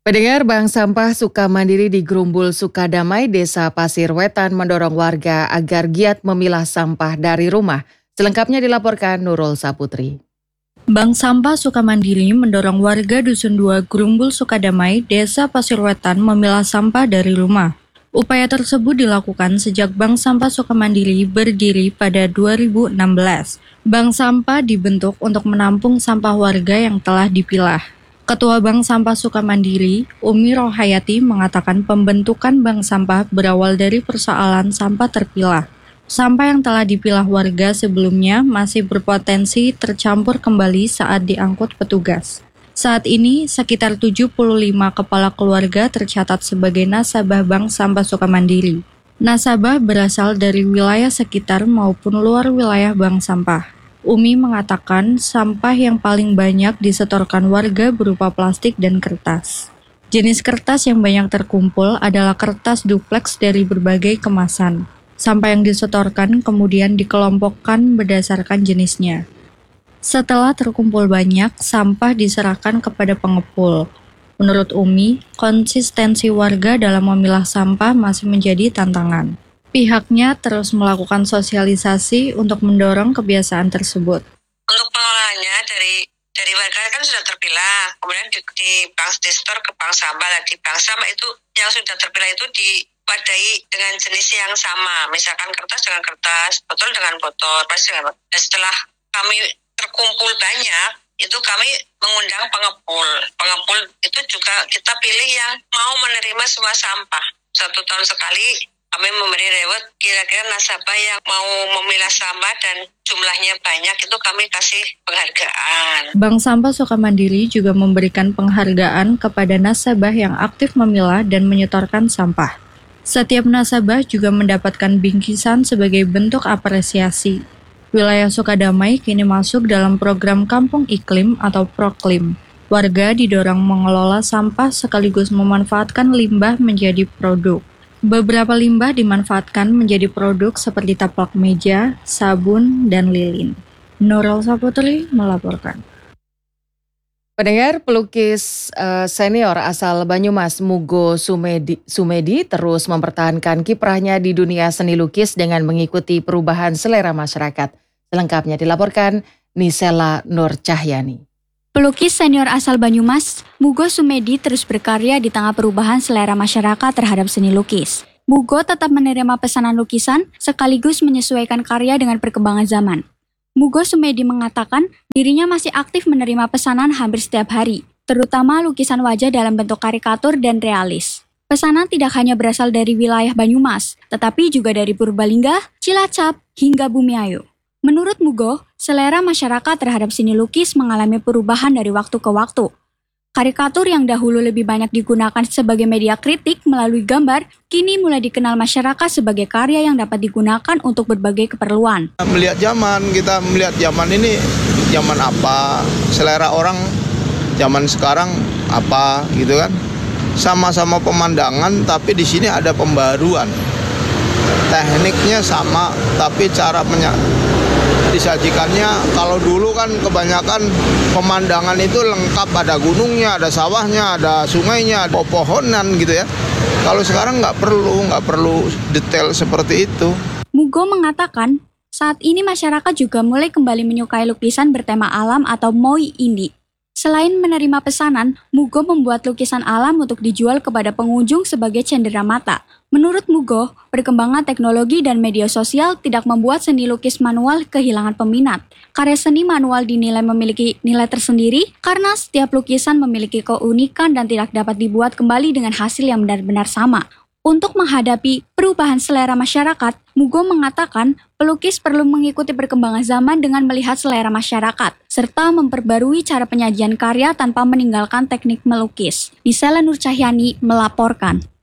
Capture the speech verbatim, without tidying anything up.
Pendengar, Bank Sampah Sukamandiri di Grumbul Sukadamai, Desa Pasir Wetan mendorong warga agar giat memilah sampah dari rumah. Selengkapnya dilaporkan Nurul Saputri. Bank Sampah Sukamandiri mendorong warga Dusun dua Grumbul Sukadamai, Desa Pasir Wetan memilah sampah dari rumah. Upaya tersebut dilakukan sejak Bank Sampah Sukamandiri berdiri pada dua ribu enam belas. Bank Sampah dibentuk untuk menampung sampah warga yang telah dipilah. Ketua Bank Sampah Sukamandiri, Umi Rohayati, mengatakan pembentukan Bank Sampah berawal dari persoalan sampah terpilah. Sampah yang telah dipilah warga sebelumnya masih berpotensi tercampur kembali saat diangkut petugas. Saat ini, sekitar tujuh puluh lima kepala keluarga tercatat sebagai nasabah Bank Sampah Sukamandiri. Nasabah berasal dari wilayah sekitar maupun luar wilayah Bank Sampah. Umi mengatakan sampah yang paling banyak disetorkan warga berupa plastik dan kertas. Jenis kertas yang banyak terkumpul adalah kertas duplex dari berbagai kemasan. Sampah yang disetorkan kemudian dikelompokkan berdasarkan jenisnya. Setelah terkumpul banyak, sampah diserahkan kepada pengepul. Menurut Umi, konsistensi warga dalam memilah sampah masih menjadi tantangan. Pihaknya terus melakukan sosialisasi untuk mendorong kebiasaan tersebut. Untuk pengelolaannya dari dari warga kan sudah terpilah, kemudian di, di bank di store ke bank sampah, di bank sampah itu yang sudah terpilah itu diwadai dengan jenis yang sama, misalkan kertas dengan kertas, botol dengan botol, pasti dengan. Dan setelah kami terkumpul banyak, itu kami mengundang pengepul. Pengepul itu juga kita pilih yang mau menerima semua sampah. Satu tahun sekali kami memberi reward kira-kira nasabah yang mau memilah sampah dan jumlahnya banyak itu kami kasih penghargaan. Bank Sampah Sukamandiri juga memberikan penghargaan kepada nasabah yang aktif memilah dan menyetorkan sampah. Setiap nasabah juga mendapatkan bingkisan sebagai bentuk apresiasi. Wilayah Sukadamai kini masuk dalam program Kampung Iklim atau Proklim. Warga didorong mengelola sampah sekaligus memanfaatkan limbah menjadi produk. Beberapa limbah dimanfaatkan menjadi produk seperti taplak meja, sabun, dan lilin. Nurul Saputri melaporkan. Pendengar, pelukis uh, senior asal Banyumas Mugo Sumedi, Sumedi terus mempertahankan kiprahnya di dunia seni lukis dengan mengikuti perubahan selera masyarakat. Selengkapnya dilaporkan Nisela Nur Cahyani. Pelukis senior asal Banyumas, Mugo Sumedi terus berkarya di tengah perubahan selera masyarakat terhadap seni lukis. Mugo tetap menerima pesanan lukisan sekaligus menyesuaikan karya dengan perkembangan zaman. Mugo Sumedi mengatakan dirinya masih aktif menerima pesanan hampir setiap hari, terutama lukisan wajah dalam bentuk karikatur dan realis. Pesanan tidak hanya berasal dari wilayah Banyumas, tetapi juga dari Purbalingga, Cilacap, hingga Bumiayu. Menurut Mugo, selera masyarakat terhadap seni lukis mengalami perubahan dari waktu ke waktu. Karikatur yang dahulu lebih banyak digunakan sebagai media kritik melalui gambar, kini mulai dikenal masyarakat sebagai karya yang dapat digunakan untuk berbagai keperluan. Melihat zaman, kita melihat zaman ini, zaman apa, selera orang zaman sekarang apa gitu kan. Sama-sama pemandangan, tapi di sini ada pembaruan. Tekniknya sama, tapi cara menya- disajikannya, kalau dulu kan kebanyakan pemandangan itu lengkap, ada gunungnya, ada sawahnya, ada sungainya, ada pepohonan gitu ya. Kalau sekarang nggak perlu, nggak perlu detail seperti itu. Mugo mengatakan, saat ini masyarakat juga mulai kembali menyukai lukisan bertema alam atau moi indie. Selain menerima pesanan, Mugo membuat lukisan alam untuk dijual kepada pengunjung sebagai cendera mata. Menurut Mugo, perkembangan teknologi dan media sosial tidak membuat seni lukis manual kehilangan peminat. Karya seni manual dinilai memiliki nilai tersendiri karena setiap lukisan memiliki keunikan dan tidak dapat dibuat kembali dengan hasil yang benar-benar sama. Untuk menghadapi perubahan selera masyarakat, Mugo mengatakan pelukis perlu mengikuti perkembangan zaman dengan melihat selera masyarakat, serta memperbarui cara penyajian karya tanpa meninggalkan teknik melukis. Nisela Nur Cahyani melaporkan.